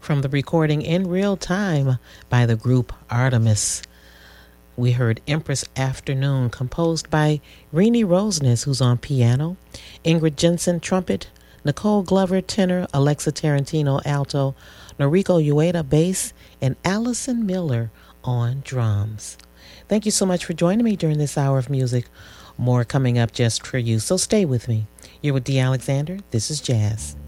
from the recording In Real Time by the group Artemis. We heard Empress Afternoon, composed by Renee Roseness, who's on piano, Ingrid Jensen, trumpet, Nicole Glover, tenor, Alexa Tarantino, alto, Noriko Ueda, bass, and Allison Miller on drums. Thank you so much for joining me during this hour of music. More coming up just for you, so stay with me. You're with Dee Alexander. This is Jazz.